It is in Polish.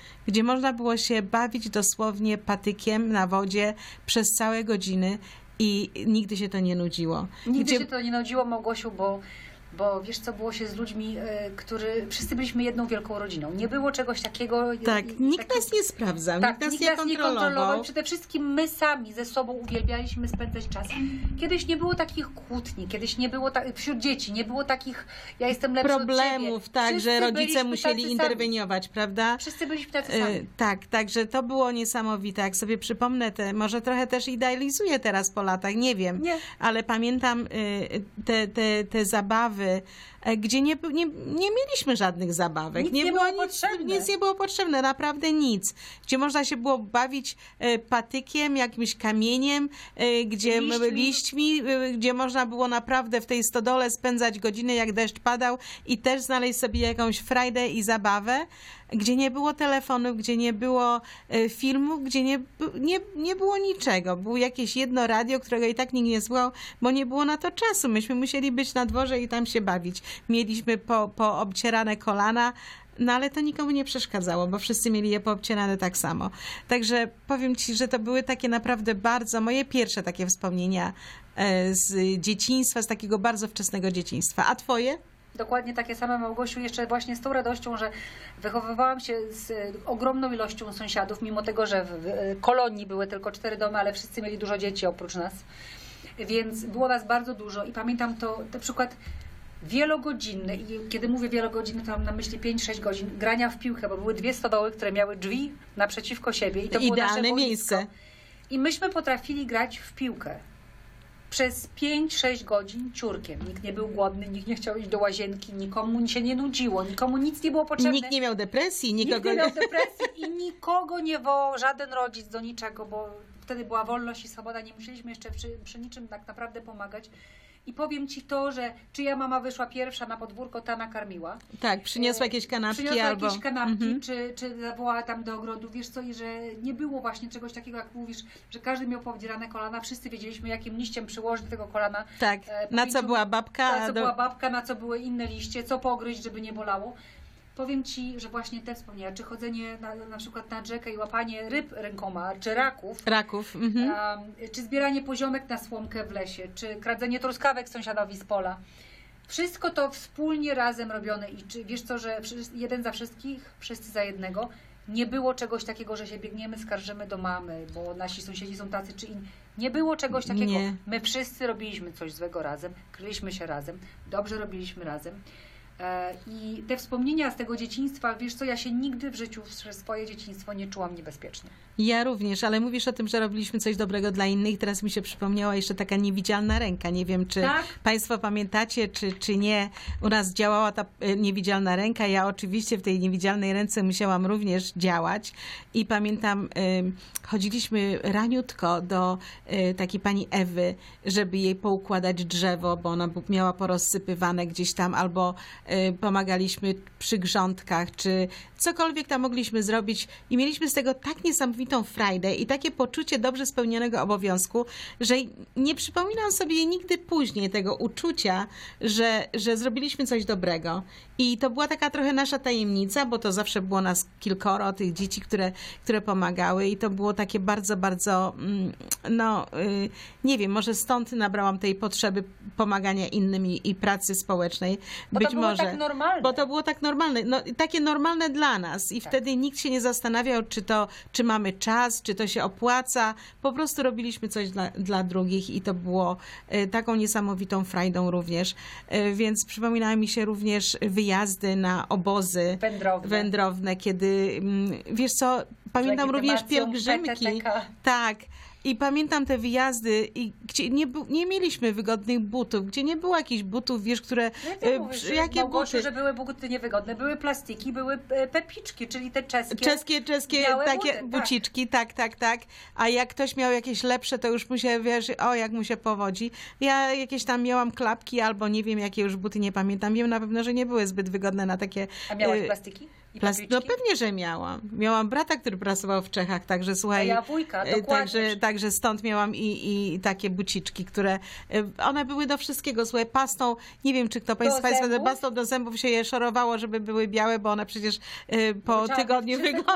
gdzie można było się bawić dosłownie patykiem na wodzie przez całe godziny i nigdy się to nie nudziło. Nigdy się to nie nudziło, Małgosiu, bo wiesz co, było się z ludźmi, wszyscy byliśmy jedną wielką rodziną. Nie było czegoś takiego... Tak, nikt nas nie sprawdzał, tak, nikt nas nie kontrolował. Przede wszystkim my sami ze sobą uwielbialiśmy spędzać czas. Kiedyś nie było takich kłótni, kiedyś nie było wśród dzieci, nie było takich, ja jestem lepszy problemów, od ciebie. tak, Wszyscy że rodzice byliśmy musieli tacy interweniować, sami. prawda? Wszyscy byliśmy tacy sami. Tak, także to było niesamowite. Jak sobie przypomnę, może trochę też idealizuję teraz po latach, nie wiem, ale pamiętam te zabawy, gdzie nie mieliśmy żadnych zabawek. Nic nie było potrzebne, naprawdę nic. Gdzie można się było bawić patykiem, jakimś kamieniem, gdzie liśćmi, gdzie można było naprawdę w tej stodole spędzać godziny, jak deszcz padał i też znaleźć sobie jakąś frajdę i zabawę, gdzie nie było telefonów, gdzie nie było filmów, gdzie nie było niczego. Było jakieś jedno radio, którego i tak nikt nie słuchał, bo nie było na to czasu. Myśmy musieli być na dworze i tam się bawić. Mieliśmy poobcierane kolana, no ale to nikomu nie przeszkadzało, bo wszyscy mieli je poobcierane tak samo. Także powiem ci, że to były takie naprawdę bardzo moje pierwsze takie wspomnienia z dzieciństwa, z takiego bardzo wczesnego dzieciństwa. A twoje? Dokładnie takie same, Małgosiu, jeszcze właśnie z tą radością, że wychowywałam się z ogromną ilością sąsiadów, mimo tego, że w kolonii były tylko 4 domy, ale wszyscy mieli dużo dzieci oprócz nas, więc było nas bardzo dużo i pamiętam to na przykład wielogodzinne, i kiedy mówię wielogodzinne, to mam na myśli 5-6 godzin grania w piłkę, bo były 2 stodoły, które miały drzwi naprzeciwko siebie i to było nasze boisko. Miejsce. I myśmy potrafili grać w piłkę. Przez 5-6 godzin ciurkiem. Nikt nie był głodny, nikt nie chciał iść do łazienki, nikomu się nie nudziło, nikomu nic nie było potrzebne. Nikt nie miał depresji, nikt nie miał depresji i nikogo nie wołał żaden rodzic do niczego, bo wtedy była wolność i swoboda, nie musieliśmy jeszcze przy niczym tak naprawdę pomagać. I powiem ci to, że czyja mama wyszła pierwsza na podwórko, ta nakarmiła. Tak, przyniosła jakieś kanapki jakieś kanapki, czy zawołała tam do ogrodu, wiesz co, i że nie było właśnie czegoś takiego, jak mówisz, że każdy miał poobdzierane kolana, wszyscy wiedzieliśmy, jakim liściem przyłożyć do tego kolana. Tak, na co była babka. Na co były inne liście, co pogryźć, żeby nie bolało. Powiem ci, że właśnie te wspomnienia, czy chodzenie na przykład nad rzekę i łapanie ryb rękoma, czy raków, czy zbieranie poziomek na słomkę w lesie, czy kradzenie truskawek sąsiadowi z pola. Wszystko to wspólnie razem robione i czy wiesz co, że jeden za wszystkich, wszyscy za jednego. Nie było czegoś takiego, że się biegniemy, skarżymy do mamy, bo nasi sąsiedzi są tacy czy inni. Nie było czegoś takiego. Nie. My wszyscy robiliśmy coś złego razem, kryliśmy się razem, dobrze robiliśmy razem. I te wspomnienia z tego dzieciństwa, wiesz co, ja się nigdy w życiu przez swoje dzieciństwo nie czułam niebezpiecznie. Ja również, ale mówisz o tym, że robiliśmy coś dobrego dla innych. Teraz mi się przypomniała jeszcze taka niewidzialna ręka. Nie wiem, czy Państwo pamiętacie, czy nie. U nas działała ta niewidzialna ręka. Ja oczywiście w tej niewidzialnej ręce musiałam również działać. I pamiętam, chodziliśmy raniutko do takiej pani Ewy, żeby jej poukładać drzewo, bo ona miała porozsypywane gdzieś tam, albo pomagaliśmy przy grządkach, czy cokolwiek tam mogliśmy zrobić i mieliśmy z tego tak niesamowitą frajdę i takie poczucie dobrze spełnionego obowiązku, że nie przypominam sobie nigdy później tego uczucia, że zrobiliśmy coś dobrego. I to była taka trochę nasza tajemnica, bo to zawsze było nas kilkoro, tych dzieci, które pomagały i to było takie bardzo, bardzo, nie wiem, może stąd nabrałam tej potrzeby pomagania innym i pracy społecznej. Być może. Tak normalne. Bo to było tak normalne, takie normalne dla nas i wtedy nikt się nie zastanawiał, czy mamy czas, czy to się opłaca. Po prostu robiliśmy coś dla drugich i to było taką niesamowitą frajdą również. Więc przypominały mi się również wyjazdy na obozy wędrowne, kiedy, wiesz co, pamiętam również pielgrzymki. Tak. I pamiętam te wyjazdy, gdzie nie mieliśmy wygodnych butów, gdzie nie było jakichś butów, wiesz, które... Jakie buty? Że były buty niewygodne, były plastiki, były pepiczki, czyli te czeskie takie buciczki, tak. A jak ktoś miał jakieś lepsze, to już mu się, wiesz, jak mu się powodzi. Ja jakieś tam miałam klapki albo nie wiem, jakie już buty, nie pamiętam. Wiem na pewno, że nie były zbyt wygodne na takie... A miałaś plastiki? No pewnie, że miałam. Miałam brata, który pracował w Czechach, także słuchaj... A ja wujka, dokładnie. Także stąd miałam i takie buciczki, które... One były do wszystkiego, słuchaj, pastą, nie wiem, czy kto Państwa jest, pastą do zębów się je szorowało, żeby były białe, bo one przecież po tygodniu wyglądały.